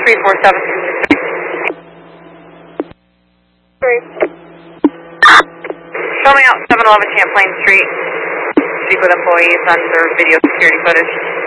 347. Great. Showing out 711 Champlain Street. Speak with employees on their video security footage.